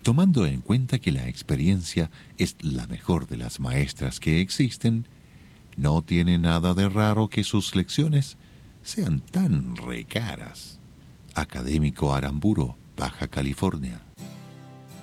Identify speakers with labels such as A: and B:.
A: Tomando en cuenta que la experiencia es la mejor de las maestras que existen, no tiene nada de raro que sus lecciones sean tan recaras. Académico Aramburo, Baja California.